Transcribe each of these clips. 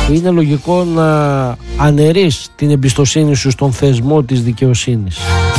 είναι λογικό να αναιρείς την εμπιστοσύνη σου στον θεσμό της δικαιοσύνης.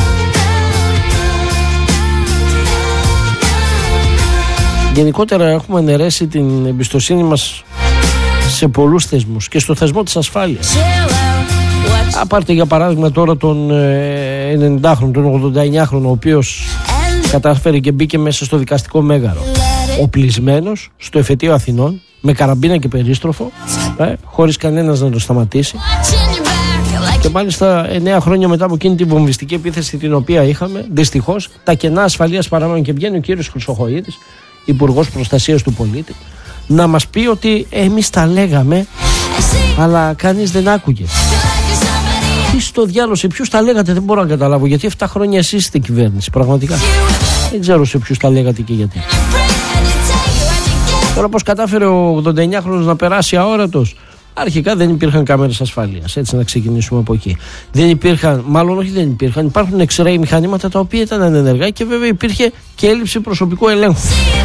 Γενικότερα έχουμε αναιρέσει την εμπιστοσύνη μας σε πολλούς θεσμούς και στο θεσμό της ασφάλειας. Πάρτε για παράδειγμα τώρα τον 90χρονο, τον 89χρονο, ο οποίος κατάφερε και μπήκε μέσα στο δικαστικό μέγαρο οπλισμένος στο εφετείο Αθηνών με καραμπίνα και περίστροφο, χωρίς κανένας να το σταματήσει, και μάλιστα 9 χρόνια μετά από εκείνη την βομβιστική επίθεση την οποία είχαμε, δυστυχώς τα κενά ασφαλείας παραμένουν και βγαίνει ο κύριος Χρυσοχοΐδης, Υπουργός Προστασίας του Πολίτη, να μας πει ότι εμείς τα λέγαμε αλλά κανείς δεν άκουγε. Τι στο διάλογο, σε ποιους τα λέγατε δεν μπορώ να καταλάβω, γιατί 7 χρόνια εσείς είστε κυβέρνηση, πραγματικά δεν ξέρω σε ποιους τα λέγατε και γιατί. Τώρα πως κατάφερε ο 89χρονος να περάσει αόρατος? Αρχικά δεν υπήρχαν κάμερες ασφαλείας, έτσι να ξεκινήσουμε από εκεί. Δεν υπήρχαν, μάλλον όχι δεν υπήρχαν, υπάρχουν X-ray μηχανήματα τα οποία ήταν ανενεργά και βέβαια υπήρχε και έλλειψη προσωπικού ελέγχου.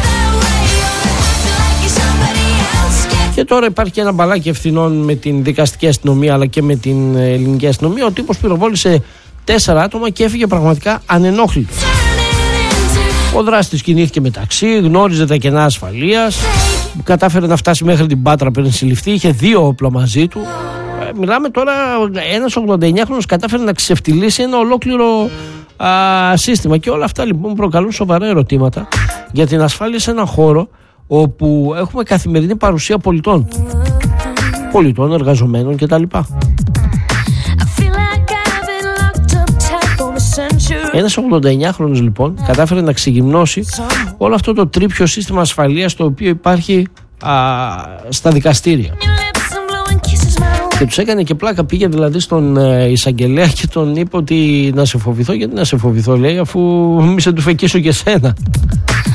Και τώρα υπάρχει και ένα μπαλάκι ευθυνών με την δικαστική αστυνομία αλλά και με την ελληνική αστυνομία. Ο τύπος πυροβόλησε 4 άτομα και έφυγε πραγματικά ανενόχλητος. Ο δράστης κινήθηκε μεταξύ, γνώριζε τα κενά ασφαλείας, κατάφερε να φτάσει μέχρι την Πάτρα πριν συλληφθεί, είχε 2 όπλα μαζί του. Μιλάμε τώρα, ένας 89χρονος κατάφερε να ξεφτυλίσει ένα ολόκληρο σύστημα. Και όλα αυτά λοιπόν προκαλούν σοβαρά ερωτήματα για την ασφάλεια σε έναν χώρο όπου έχουμε καθημερινή παρουσία πολιτών, εργαζομένων κτλ. Ένας 89χρονος λοιπόν κατάφερε να ξεγυμνώσει όλο αυτό το τρίπιο σύστημα ασφαλείας το οποίο υπάρχει στα δικαστήρια. Και τους έκανε και πλάκα, πήγε δηλαδή στον εισαγγελέα και τον είπε ότι να σε φοβηθώ. Γιατί να σε φοβηθώ, λέει, αφού μη σε του φεκίσω και σένα.